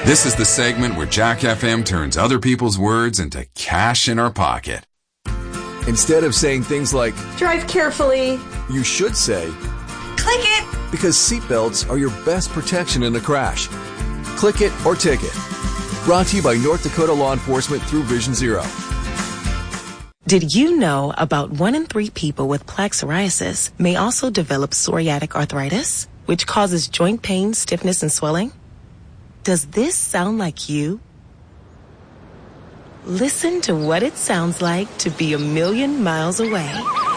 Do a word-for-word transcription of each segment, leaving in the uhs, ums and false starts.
This is the segment where Jack F M turns other people's words into cash in our pocket. Instead of saying things like, drive carefully, you should say, click it, because seatbelts are your best protection in a crash. Click it or ticket. Brought to you by North Dakota Law Enforcement through Vision Zero. Did you know about one in three people with plaque psoriasis may also develop psoriatic arthritis, which causes joint pain, stiffness, and swelling? Does this sound like you? Listen to what it sounds like to be a million miles away.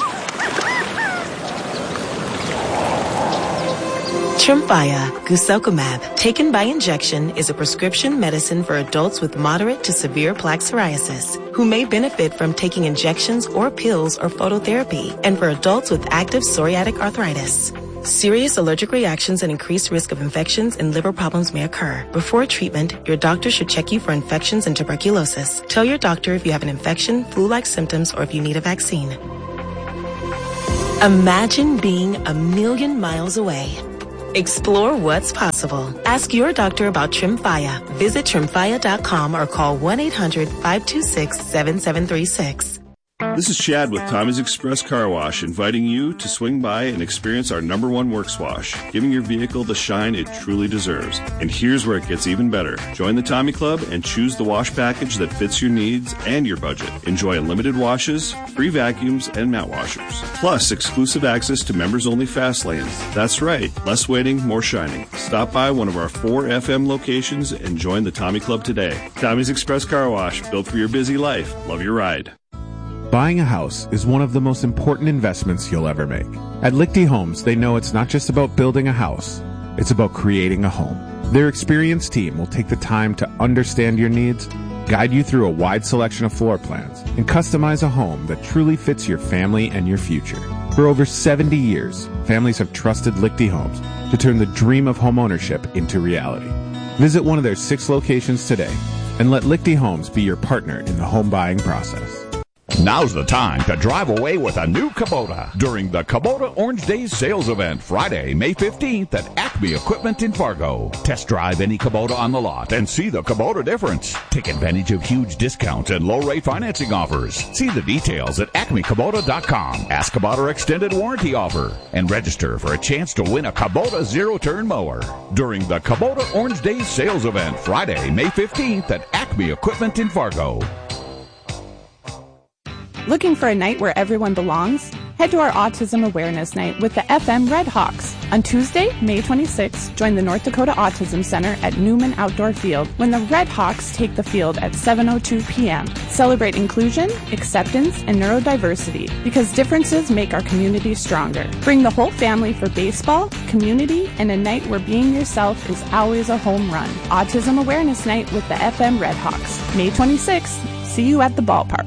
Tremfya guselkumab, taken by injection, is a prescription medicine for adults with moderate to severe plaque psoriasis who may benefit from taking injections or pills or phototherapy, and for adults with active psoriatic arthritis. Serious allergic reactions and increased risk of infections and liver problems may occur. Before treatment, your doctor should check you for infections and tuberculosis. Tell your doctor if you have an infection, flu-like symptoms, or if you need a vaccine. Imagine being a million miles away. Explore what's possible. Ask your doctor about Tremfya. Visit tremfya dot com or call one eight hundred five two six seven seven three six. This is Chad with Tommy's Express Car Wash, inviting you to swing by and experience our number one works wash, giving your vehicle the shine it truly deserves. And here's where it gets even better. Join the Tommy Club and choose the wash package that fits your needs and your budget. Enjoy unlimited washes, free vacuums, and mat washers. Plus, exclusive access to members-only fast lanes. That's right, less waiting, more shining. Stop by one of our four F M locations and join the Tommy Club today. Tommy's Express Car Wash, built for your busy life. Love your ride. Buying a house is one of the most important investments you'll ever make. At Lichty Homes, they know it's not just about building a house, it's about creating a home. Their experienced team will take the time to understand your needs, guide you through a wide selection of floor plans, and customize a home that truly fits your family and your future. For over seventy years, families have trusted Lichty Homes to turn the dream of homeownership into reality. Visit one of their six locations today and let Lichty Homes be your partner in the home buying process. Now's the time to drive away with a new Kubota during the Kubota Orange Days sales event Friday, May fifteenth at Acme Equipment in Fargo. Test drive any Kubota on the lot and see the Kubota difference. Take advantage of huge discounts and low rate financing offers. See the details at acme kubota dot com. Ask about our extended warranty offer and register for a chance to win a Kubota zero-turn mower during the Kubota Orange Days sales event Friday, May fifteenth at Acme Equipment in Fargo. Looking for a night where everyone belongs? Head to our Autism Awareness Night with the F M Red Hawks. On Tuesday, May twenty-sixth, join the North Dakota Autism Center at Newman Outdoor Field when the Red Hawks take the field at seven oh two p.m. Celebrate inclusion, acceptance, and neurodiversity because differences make our community stronger. Bring the whole family for baseball, community, and a night where being yourself is always a home run. Autism Awareness Night with the F M Red Hawks. May twenty-sixth. See you at the ballpark.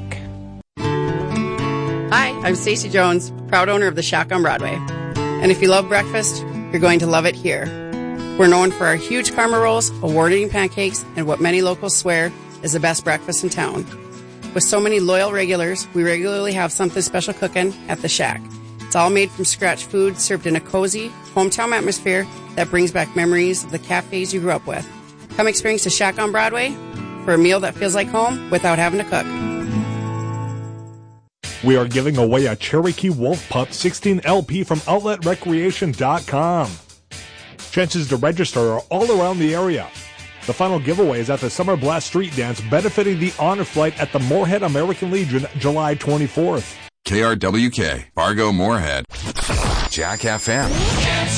Hi, I'm Stacey Jones, proud owner of the Shack on Broadway. And if you love breakfast, you're going to love it here. We're known for our huge karma rolls, award-winning pancakes, and what many locals swear is the best breakfast in town. With so many loyal regulars, we regularly have something special cooking at the Shack. It's all made from scratch food served in a cozy, hometown atmosphere that brings back memories of the cafes you grew up with. Come experience the Shack on Broadway for a meal that feels like home without having to cook. We are giving away a Cherokee Wolf Pup sixteen L P from outlet recreation dot com. Chances to register are all around the area. The final giveaway is at the Summer Blast Street Dance benefiting the Honor Flight at the Moorhead American Legion July twenty-fourth. K R W K, Fargo Moorhead. Jack F M.